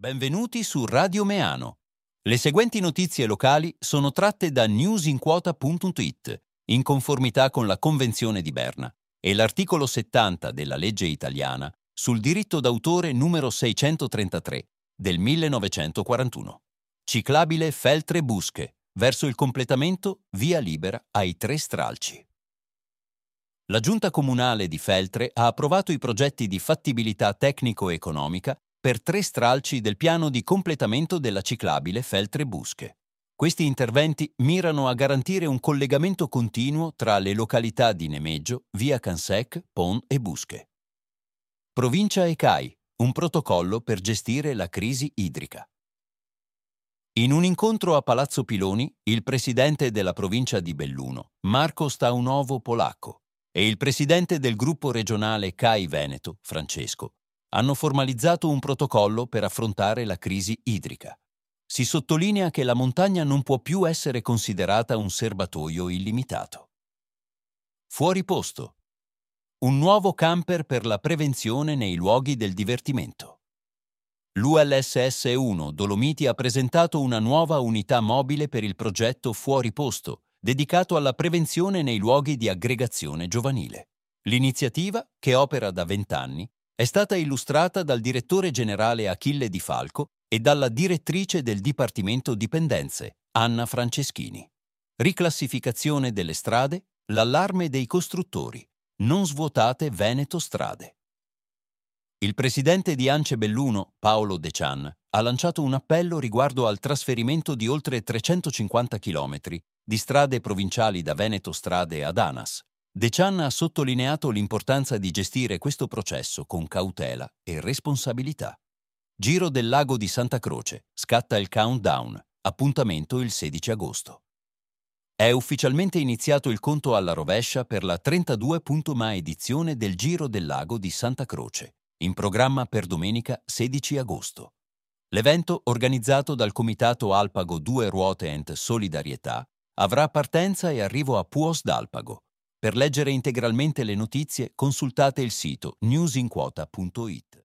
Benvenuti su Radio Meano. Le seguenti notizie locali sono tratte da newsinquota.it, in conformità con la Convenzione di Berna, e l'articolo 70 della legge italiana sul diritto d'autore numero 633 del 1941. Ciclabile Feltre-Busche, verso il completamento via libera ai 3 stralci. La Giunta Comunale di Feltre ha approvato i progetti di fattibilità tecnico-economica per 3 stralci del piano di completamento della ciclabile Feltre-Busche. Questi interventi mirano a garantire un collegamento continuo tra le località di Nemeggio, via Cansec, Pon e Busche. Provincia e CAI, un protocollo per gestire la crisi idrica. In un incontro a Palazzo Piloni, il presidente della provincia di Belluno, Marco Staunovo Polacco, e il presidente del gruppo regionale CAI Veneto, Francesco, hanno formalizzato un protocollo per affrontare la crisi idrica. Si sottolinea che la montagna non può più essere considerata un serbatoio illimitato. Fuori posto. Un nuovo camper per la prevenzione nei luoghi del divertimento. L'ULSS 1 Dolomiti ha presentato una nuova unità mobile per il progetto Fuori posto, dedicato alla prevenzione nei luoghi di aggregazione giovanile. L'iniziativa, che opera da 20 anni, è stata illustrata dal direttore generale Achille Di Falco e dalla direttrice del Dipartimento Dipendenze, Anna Franceschini. Riclassificazione delle strade, l'allarme dei costruttori, non svuotate Veneto strade. Il presidente di Ance Belluno, Paolo De Cian, ha lanciato un appello riguardo al trasferimento di oltre 350 km di strade provinciali da Veneto Strade ad ANAS. De Cian ha sottolineato l'importanza di gestire questo processo con cautela e responsabilità. Giro del Lago di Santa Croce, scatta il countdown, appuntamento il 16 agosto. È ufficialmente iniziato il conto alla rovescia per la 32ª edizione del Giro del Lago di Santa Croce, in programma per domenica 16 agosto. L'evento, organizzato dal Comitato Alpago 2 Ruote & Solidarietà, avrà partenza e arrivo a Puos d'Alpago. Per leggere integralmente le notizie consultate il sito newsinquota.it.